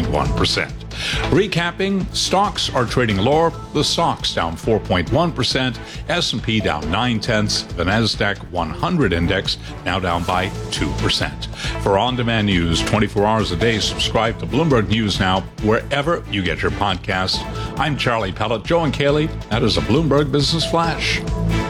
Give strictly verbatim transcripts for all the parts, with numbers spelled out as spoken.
one percent. Recapping, stocks are trading lower. The stocks down four point one percent, S and P down nine tenths, the NASDAQ one hundred index now down by two percent. For on-demand news twenty-four hours a day, subscribe to Bloomberg News Now wherever you get your podcasts. I'm Charlie Pellet. Joe and Kaylee, that is a Bloomberg Business Flash.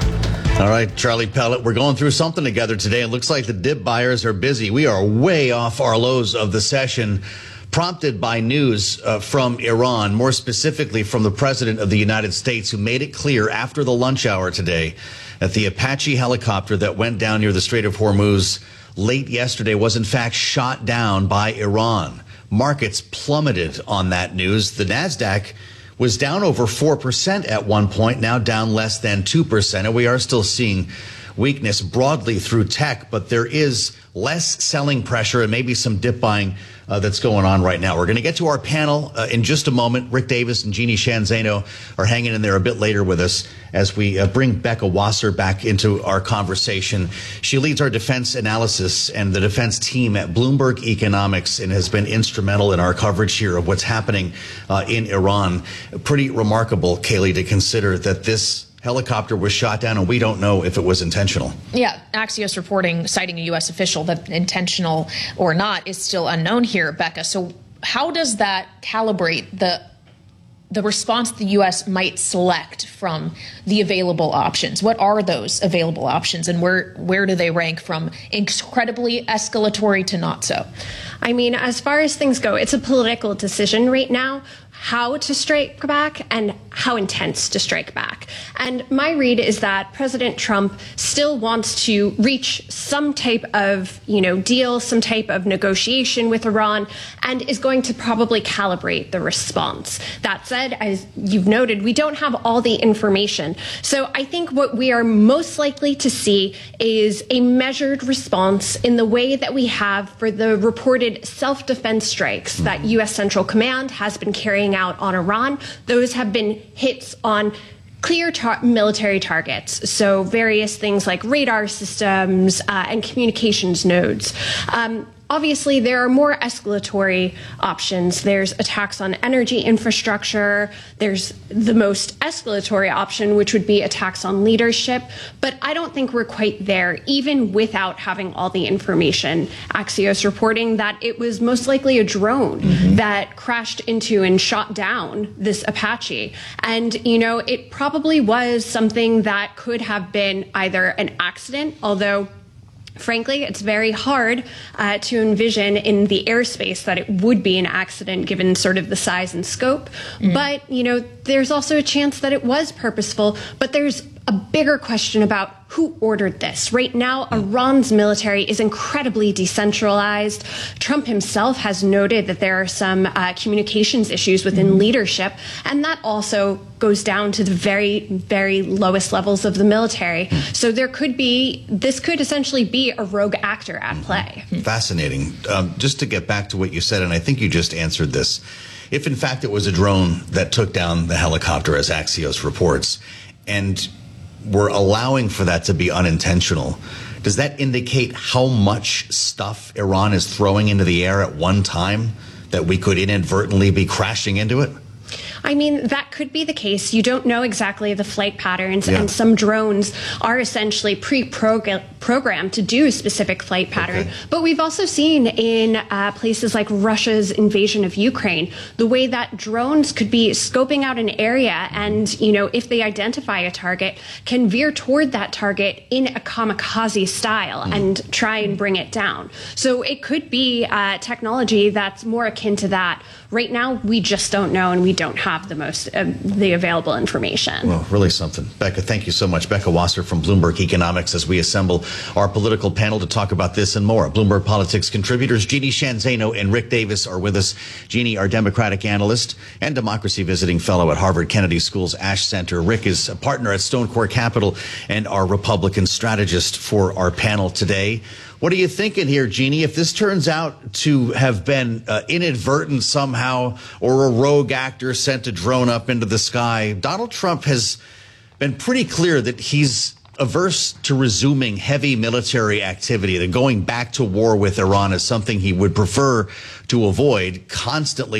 All right, Charlie Pellet, we're going through something together today. It looks like the dip buyers are busy. We are way off our lows of the session, prompted by news uh, from Iran, more specifically from the President of the United States, who made it clear after the lunch hour today that the Apache helicopter that went down near the Strait of Hormuz late yesterday was in fact shot down by Iran. Markets plummeted on that news. The NASDAQ was down over four percent at one point, now down less than two percent. And we are still seeing weakness broadly through tech, but there is less selling pressure and maybe some dip buying uh, that's going on right now. We're going to get to our panel uh, in just a moment. Rick Davis and Jeannie Sheehan Zaino are hanging in there a bit later with us as we uh, bring Becca Wasser back into our conversation. She leads our defense analysis and the defense team at Bloomberg Economics and has been instrumental in our coverage here of what's happening uh, in Iran. Pretty remarkable, Kaylee, to consider that this helicopter was shot down, and we don't know if it was intentional. Yeah, Axios reporting, citing a U S official, that intentional or not is still unknown here, Becca. So how does that calibrate the the response the U S might select from the available options? What are those available options, and where where do they rank from incredibly escalatory to not so? I mean, as far as things go, it's a political decision right now how to strike back and how intense to strike back. And my read is that President Trump still wants to reach some type of, you know, deal, some type of negotiation with Iran, and is going to probably calibrate the response. That said, as you've noted, we don't have all the information. So I think what we are most likely to see is a measured response in the way that we have for the reported self-defense strikes that U S Central Command has been carrying out on Iran. Those have been hits on clear tar- military targets, so various things like radar systems uh, and communications nodes. Um, Obviously, there are more escalatory options. There's attacks on energy infrastructure. There's the most escalatory option, which would be attacks on leadership. But I don't think we're quite there, even without having all the information. Axios reporting that it was most likely a drone mm-hmm. that crashed into and shot down this Apache. And, you know, it probably was something that could have been either an accident, although frankly, it's very hard uh, to envision in the airspace that it would be an accident given sort of the size and scope. Mm. But, you know, there's also a chance that it was purposeful. But there's a bigger question about who ordered this. Right now, Iran's military is incredibly decentralized. Trump himself has noted that there are some uh, communications issues within mm. leadership, and that also goes down to the very, very lowest levels of the military. Mm. So there could be, this could essentially be a rogue actor at play. Fascinating. Um, just to get back to what you said, and I think you just answered this, if in fact it was a drone that took down the helicopter, as Axios reports, and we're allowing for that to be unintentional, does that indicate how much stuff Iran is throwing into the air at one time that we could inadvertently be crashing into it? I mean, that could be the case. You don't know exactly the flight patterns, yeah. and some drones are essentially pre-programmed to do a specific flight pattern. Okay. But we've also seen in uh, places like Russia's invasion of Ukraine, the way that drones could be scoping out an area and, you know, if they identify a target, can veer toward that target in a kamikaze style mm. and try and bring it down. So it could be uh, technology that's more akin to that. Right now, we just don't know, and we don't have the most uh, the available information. Well, really something. Becca, thank you so much. Becca Wasser from Bloomberg Economics as we assemble our political panel to talk about this and more. Bloomberg Politics contributors Jeannie Sheehan Zaino and Rick Davis are with us. Jeannie, our Democratic analyst and democracy visiting fellow at Harvard Kennedy School's Ash Center. Rick is a partner at Stonecourt Capital and our Republican strategist for our panel today. What are you thinking here, Jeannie? If this turns out to have been uh, inadvertent somehow, or a rogue actor sent a drone up into the sky, Donald Trump has been pretty clear that he's averse to resuming heavy military activity, that going back to war with Iran is something he would prefer to avoid, constantly